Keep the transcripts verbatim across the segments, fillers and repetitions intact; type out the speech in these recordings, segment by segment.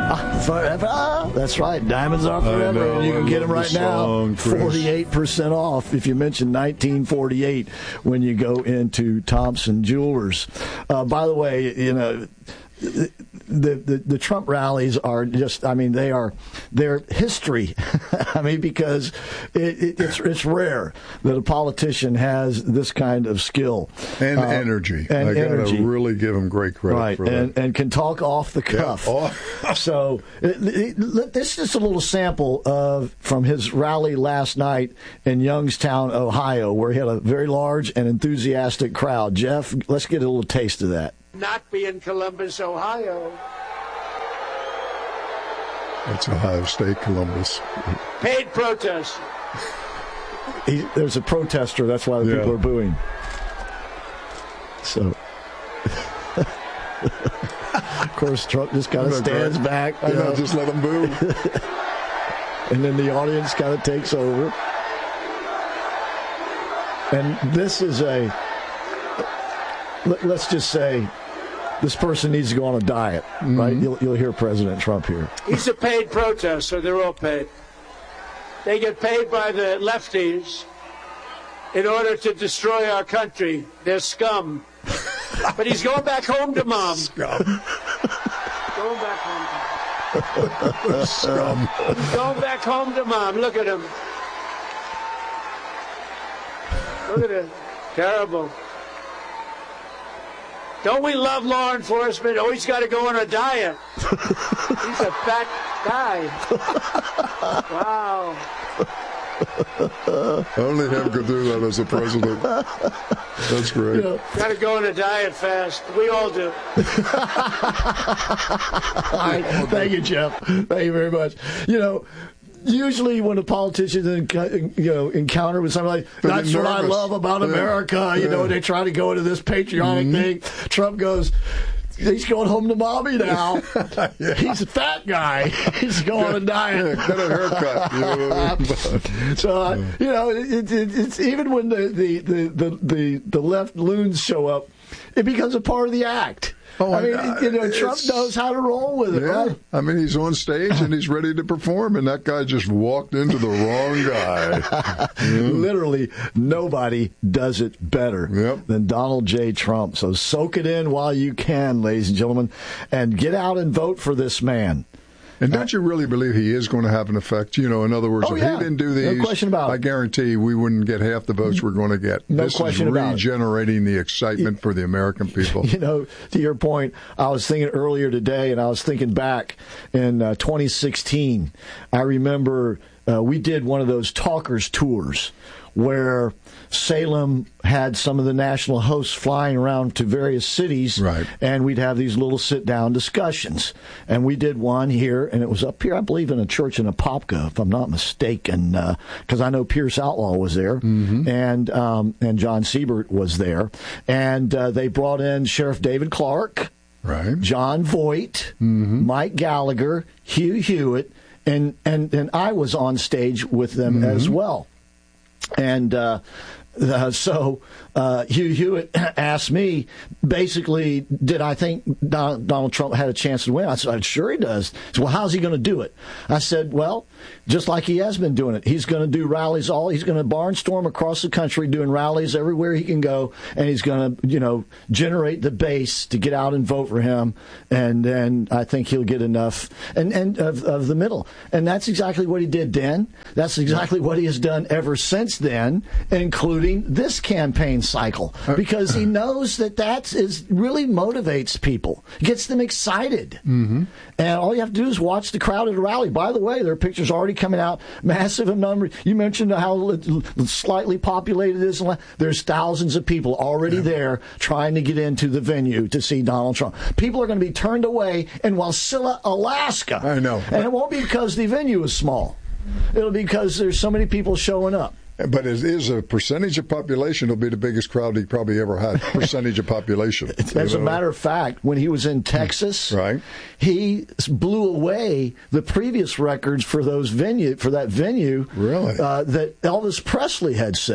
Ah, forever. That's right. Diamonds are forever. know, and you can I get them love right the song, now. Chris. forty-eight percent off if you mention nineteen forty-eight when you go into Thompson Jewelers. Uh, by the way, you know, the, the the Trump rallies are just, I mean, they are, they're history. I mean, because it, it, it's it's rare that a politician has this kind of skill. And uh, energy. And I got energy. to really give him great credit right. for and, that. And can talk off the cuff. Yeah. Oh. So it, it, this is just a little sample of from his rally last night in Youngstown, Ohio, where he had a very large and enthusiastic crowd. Jeff, let's get a little taste of that. Not be in Columbus, Ohio. That's Ohio State, Columbus. Paid protest. He, there's a protester. That's why the Yeah. people are booing. So, of course, Trump just kind of stands great? back. I you know, know, just let him boo. and then the audience kind of takes over. And this is a, let- let's just say, this person needs to go on a diet, Mm-hmm. right? You'll, you'll hear President Trump here. He's a paid protester. They're all paid. They get paid by the lefties in order to destroy our country. They're scum. But he's going back home to mom. Scum. Going back home. Scum. He's going back home to mom. Look at him. Look at him. Terrible. Don't we love law enforcement? Oh, he's got to go on a diet. He's a fat guy. Wow. Only him could do that as a president. That's great. You know, Got to go on a diet fast. We all do. all right. Thank you, Jeff. Thank you very much. You know, usually when a politician you know encounter with something like They that's get what I nervous. love about Yeah. America, you Yeah. know, they try to go into this patriotic Mm-hmm. thing. Trump goes, he's going home to mommy now. Yeah. He's a fat guy. He's going on a diet. Yeah, get a haircut. You know what I mean? So uh, you know, it, it, it's even when the the, the, the, the the left loons show up, it becomes a part of the act. Oh, I mean, I- you know, it's- Trump knows how to roll with it. Yeah, Right? I mean, he's on stage and he's ready to perform, and that guy just walked into the wrong guy. Literally, nobody does it better Yep. than Donald J. Trump. So soak it in while you can, ladies and gentlemen, and get out and vote for this man. And don't you really believe he is going to have an effect? You know, in other words, Oh, if yeah. he didn't do No these, question about it. I guarantee we wouldn't get half the votes we're going to get. No this question is about it. regenerating the excitement for the American people. You know, to your point, I was thinking earlier today, and I was thinking back in uh, twenty sixteen. I remember uh, we did one of those talkers tours where Salem had some of the national hosts flying around to various cities, Right. and we'd have these little sit-down discussions. And we did one here, and it was up here, I believe, in a church in Apopka, if I'm not mistaken, because I know Pierce Outlaw was there, and um, and John Siebert was there. And uh, they brought in Sheriff David Clark, Right. John Voight, Mike Gallagher, Hugh Hewitt, and, and, and I was on stage with them as well. And uh, uh, so uh, Hugh Hewitt asked me, basically, did I think Don- Donald Trump had a chance to win? I said, sure he does. He said, well, how's he going to do it? I said, well, just like he has been doing it. He's going to do rallies all. He's going to barnstorm across the country, doing rallies everywhere he can go, and he's going to, you know, generate the base to get out and vote for him. And then I think he'll get enough and and of, of the middle. And that's exactly what he did then. That's exactly what he has done ever since then, including this campaign cycle, because he knows that that is really motivates people, gets them excited. Mm-hmm. And all you have to do is watch the crowd at a rally. By the way, there are pictures already coming out, massive number. You mentioned how slightly populated it is. There's thousands of people already yeah. there trying to get into the venue to see Donald Trump. People are going to be turned away in Wasilla, Alaska. I know. And it won't be because the venue is small. It'll be because there's so many people showing up. But it is a percentage of population. It'll be the biggest crowd he probably ever had. Percentage of population. As you know? A matter of fact, when he was in Texas, right. he blew away the previous records for those venue for that venue. Really? Uh, that Elvis Presley had set.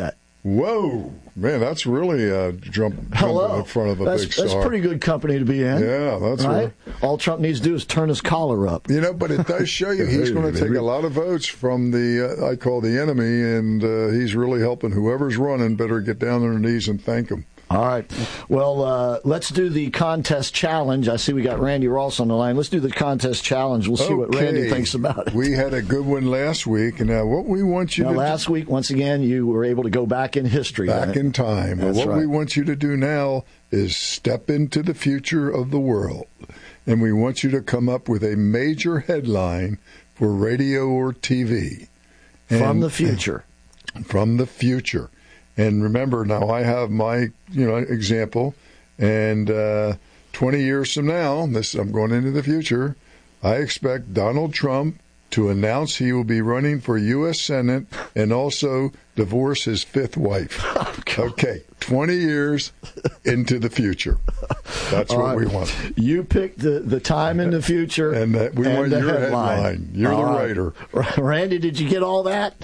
Whoa. Man, that's really a jump, Hello. jump in front of a that's, big star. That's pretty good company to be in. Yeah, that's right. right. All Trump needs to do is turn his collar up. You know, but it does show you he's going to take a lot of votes from the, uh, I call the enemy, and uh, he's really helping whoever's running better get down on their knees and thank him. All right. Well, uh, let's do the contest challenge. I see we got Randy Ross on the line. Let's do the contest challenge. We'll see okay. what Randy thinks about it. We had a good one last week, and now what we want you now, to last do, week, once again, you were able to go back in history. Back in time. That's what right. we want you to do now is step into the future of the world, and we want you to come up with a major headline for radio or T V. From and, the future. From the future. And remember, now I have my, you know, example, and uh, twenty years from now, this I'm going into the future, I expect Donald Trump to announce he will be running for U S Senate and also divorce his fifth wife. Okay, twenty years into the future. That's All what right. we want. You pick the, the time in the future. And that we and want the your headline. headline. You're all the right. writer. Randy, did you get all that?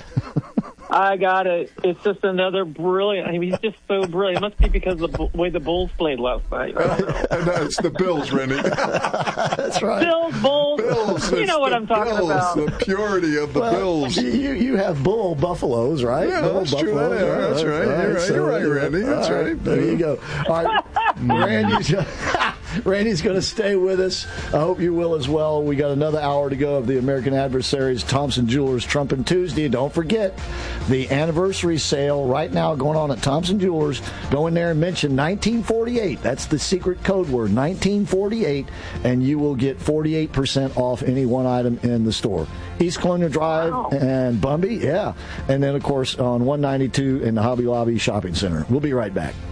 I got it. It's just another brilliant. I mean, he's just so brilliant. It must be because of the way the Bulls played last night. Uh, no, it's the Bills, Randy. That's right. Bills, Bulls. Bills. You know what the I'm talking Bills, about. The purity of the well, Bills. You you have bull buffaloes, right? Yeah, bull that's true. buffaloes, Yeah, that's right. You're right. So, You're right, Randy. That's all right. There you go. All right. Randy's, Randy's going to stay with us. I hope you will as well. We got another hour to go of the American Adversaries, Thompson Jewelers Trump and Tuesday. Don't forget the anniversary sale right now going on at Thompson Jewelers. Go in there and mention nineteen forty-eight. That's the secret code word, nineteen forty-eight, and you will get forty-eight percent off any one item in the store. East Colonial Drive Wow. and Bumby, yeah. And then, of course, on one ninety-two in the Hobby Lobby Shopping Center. We'll be right back.